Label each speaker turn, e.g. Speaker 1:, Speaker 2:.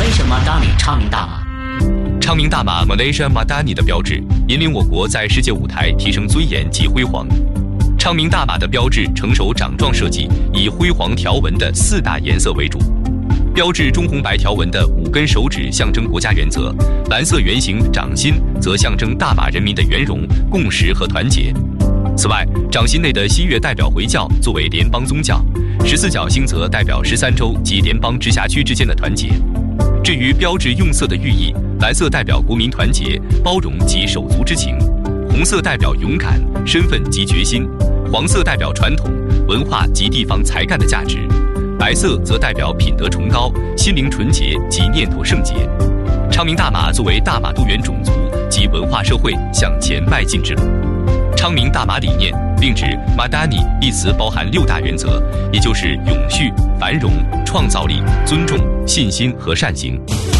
Speaker 1: Malaysia Madani 昌明大马。
Speaker 2: 昌明大马 Malaysia Madani 的标志，引领我国在世界舞台提升尊严及辉煌。昌明大马的标志成熟掌状设计，以辉煌条纹的4大颜色为主。标志中红白条纹的5根手指象征国家原则，蓝色圆形掌心则象征大马人民的圆融、共识和团结。此外，掌心内的西月代表回教作为联邦宗教，14角星则代表13州及联邦直辖区之间的团结。至于标志用色的寓意，蓝色代表国民团结、包容及手足之情，红色代表勇敢、身份及决心，黄色代表传统、文化及地方才干的价值，白色则代表品德崇高、心灵纯洁及念头圣洁。昌明大马作为大马多元种族及文化社会向前迈进之路。昌明大马理念并指 Madani 一词包含6大原则，也就是永续、繁荣、创造力、尊重、信心和善行。